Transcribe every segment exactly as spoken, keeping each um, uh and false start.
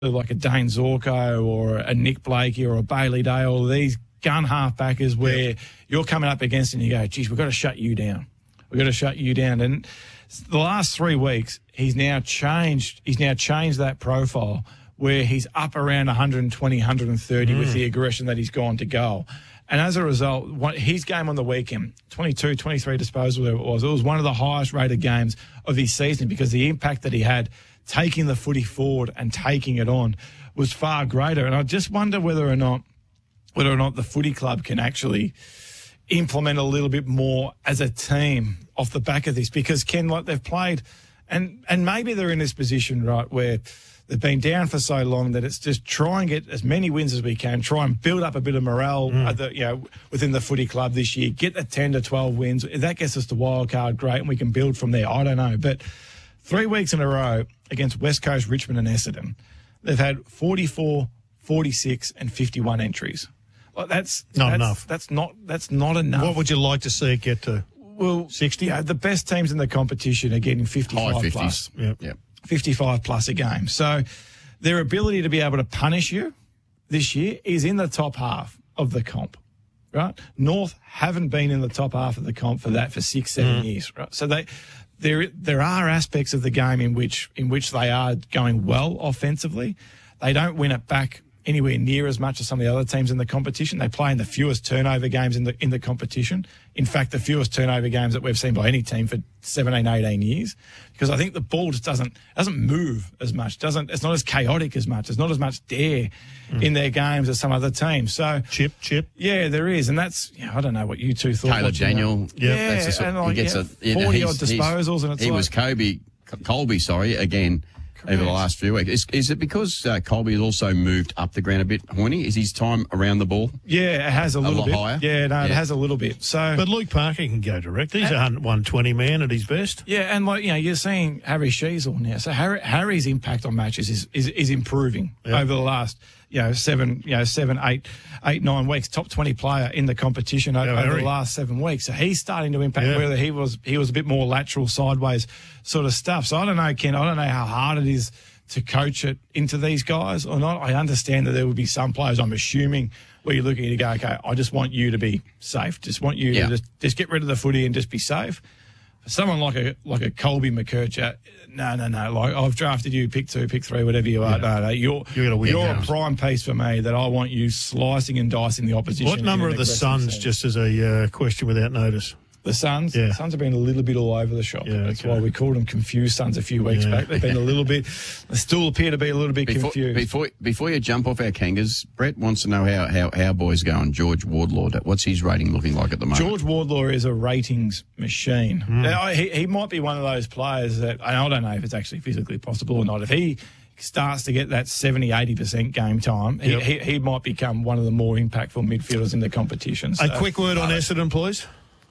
like a Dane Zorko or a Nick Blakey or a Bailey Dale, these gun halfbackers where yep. you're coming up against and you go, geez, we've got to shut you down. We've got to shut you down. And the last three weeks, he's now changed. He's now changed that profile where he's up around one twenty, one thirty mm. with the aggression that he's gone to goal. And as a result, what, his game on the weekend, twenty-two, twenty-three disposal, it was, it was one of the highest rated games of his season because the impact that he had taking the footy forward and taking it on was far greater. And I just wonder whether or not whether or not the footy club can actually implement a little bit more as a team off the back of this, because Ken, like they've played, and and maybe they're in this position, right, where they've been down for so long that it's just try and get as many wins as we can, try and build up a bit of morale mm. at the, you know, within the footy club this year, get the ten to twelve wins. If that gets us to wild card, great, and we can build from there. I don't know. But three weeks in a row against West Coast, Richmond and Essendon, they've had forty-four, forty-six and fifty-one entries. Well, that's not that's, enough. That's not that's not enough. What would you like to see it get to? Well, sixty. Yeah, the best teams in the competition are getting fifty-five High plus. Yep. Yep. fifty-five plus a game. So their ability to be able to punish you this year is in the top half of the comp, right? North haven't been in the top half of the comp for that for six, seven mm. years, right? So they there there are aspects of the game in which in which they are going well offensively. They don't win it back anywhere near as much as some of the other teams in the competition. They play in the fewest turnover games in the in the competition. In fact, the fewest turnover games that we've seen by any team for seventeen, eighteen years. Because I think the ball just doesn't doesn't move as much. Doesn't it's not as chaotic as much. There's not as much dare mm. in their games as some other teams. So chip, chip. Yeah, there is, and that's yeah, I don't know what you two thought. Caleb Daniel, that. yeah, that's the sort, and like, he gets yeah, a you know, forty odd disposals, and it's he like, was Kobe Colby, sorry, again. Correct. Over the last few weeks. Is, is it because uh, Colby has also moved up the ground a bit, Horny? Is his time around the ball? Yeah, it has a, a little bit. Higher? Yeah, no, yeah. it has a little bit. So, But Luke Parker can go direct. He's and, a one twenty man at his best. Yeah, and like you know, you're seeing Harry Sheasel now. So Harry, Harry's impact on matches is is, is improving yeah. over the last you know seven, you know seven, eight, eight, nine weeks. Top twenty player in the competition yeah, over Harry. the last seven weeks. So he's starting to impact. Yeah. Whether he was he was a bit more lateral, sideways sort of stuff. So I don't know, Ken. I don't know how hard it is to coach it into these guys or not. I understand that there would be some players, I'm assuming, where you're looking to go, okay, I just want you to be safe. Just want you yeah. to just, just get rid of the footy and just be safe. For someone like a like a Colby McKercher, no, no, no. Like I've drafted you, pick two, pick three, whatever you are. Yeah. No, no, you're you're, you're a prime piece for me that I want you slicing and dicing the opposition. What number of the Suns, just as a uh, question without notice? The Suns, yeah. the Suns have been a little bit all over the shop. Yeah, That's okay. why we called them confused Suns a few weeks yeah. back. They've been a little bit, they still appear to be a little bit before, confused. Before before you jump off our Kangas, Brett wants to know how, how our boys go on George Wardlaw. What's his rating looking like at the moment? George Wardlaw is a ratings machine. Mm. Now, he, he might be one of those players that, and I don't know if it's actually physically possible or not, if he starts to get that seventy, eighty percent game time, he, yep. he, he might become one of the more impactful midfielders in the competition. So, a quick word on uh, Essendon, please.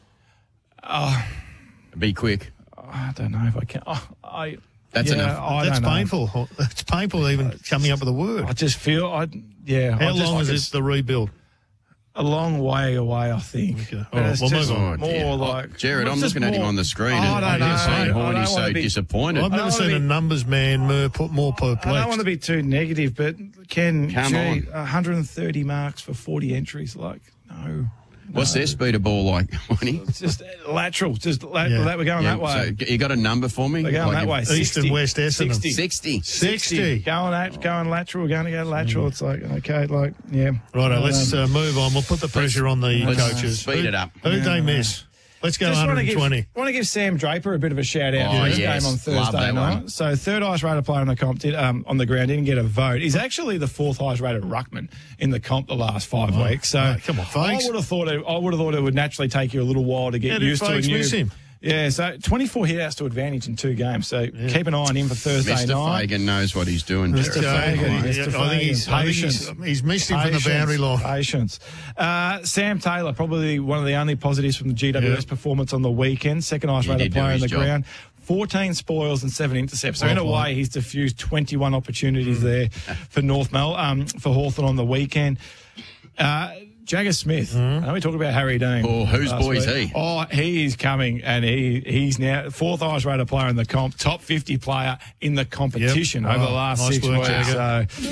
Uh, Be quick. I don't know if I can. Oh, I That's yeah, enough. I That's painful. It's painful even coming up with a word. I just feel, I yeah. How I just, long I is just, this the rebuild? A long way away, I think. Okay. All right, we'll move on. More oh, like Jared, I'm looking more, at him on the screen. Oh, and I don't know. saying Horny's so be, disappointed. I've never seen be, a numbers man more, more perplexed. I don't want to be too negative, but Ken, Come gee, on. one hundred thirty marks for forty entries. Like, no. What's no. their speed of ball like, Horny? It's just lateral. Just la- yeah. we're going yeah, that way. So you got a number for me? We're going like that way. East and West Essendon. sixty. sixty. sixty. Going at, going lateral. We're going to go lateral. It's like, okay, like, yeah. Righto, um, let's uh, move on. We'll put the pressure on the let's coaches. Speed who, it up. Who'd yeah, they miss? Let's go Just one hundred twenty. Want to, give, want to give Sam Draper a bit of a shout out Oh, for his yes. game on Love Thursday that night. one. So third highest rated player on the comp did, um, on the ground, didn't get a vote. He's actually the fourth highest rated ruckman in the comp the last five oh, weeks. So right, come on, folks. I would have thought it, I would have thought it would naturally take you a little while to get yeah, used to it. Miss him. Yeah, so twenty-four hit-outs to advantage in two games. So yeah. keep an eye on him for Thursday Mister night. Fagan knows what he's doing. Mister Fagan. Mister I think he's, I think he's, he's missed him Patience. from the boundary line. Patience. Uh, Sam Taylor, probably one of the only positives from the G W S yeah. performance on the weekend. Second highest rated player on the job. ground. fourteen spoils and seven intercepts. So, well, in a way, he's diffused twenty-one opportunities mm. there for North Mel, um, for Hawthorn on the weekend. Uh, Jagger Smith. Mm-hmm. Now we talk about Harry Dean. Oh, whose boy is week. he? Oh, he is coming, and he he's now fourth highest rated player in the comp, top fifty player in the competition Yep. over Oh, the last nice six work, weeks. Jagger. So